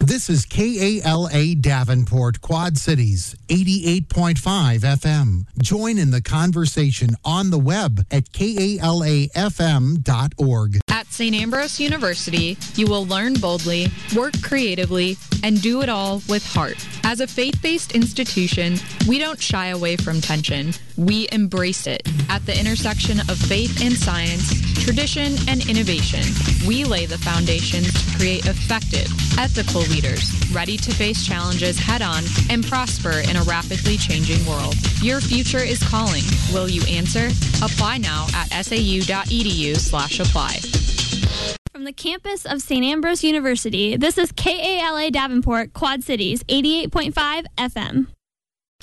This is KALA Davenport, Quad Cities, 88.5 FM. Join in the conversation on the web at kalafm.org. At St. Ambrose University, you will learn boldly, work creatively, and do it all with heart. As a faith-based institution, we don't shy away from tension. We embrace it. At the intersection of faith and science, tradition and innovation, we lay the foundations to create effective, ethical leaders, ready to face challenges head-on and prosper in a rapidly changing world. Your future is calling. Will you answer? Apply now at sau.edu/apply. From the campus of St. Ambrose University, this is KALA Davenport, Quad Cities, 88.5 FM.